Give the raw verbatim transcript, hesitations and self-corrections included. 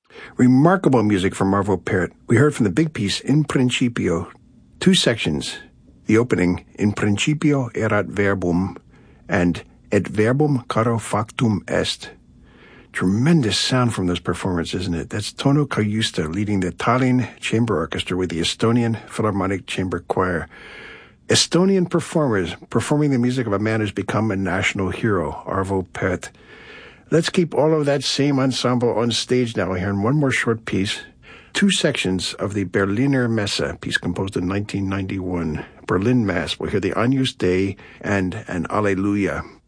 Remarkable music from Arvo Pärt. We heard from the big piece In Principio, two sections. The opening, In Principio erat verbum, and Et verbum caro factum est. Tremendous sound from this performance, isn't it? That's Tauno Kajusta leading the Tallinn Chamber Orchestra with the Estonian Philharmonic Chamber Choir. Estonian performers performing the music of a man who's become a national hero, Arvo Pärt. Let's keep all of that same ensemble on stage now, hearing one more short piece. Two sections of the Berliner Messe, piece composed in nineteen ninety-one. Berlin Mass. We'll hear the Agnus Dei and an Alleluia.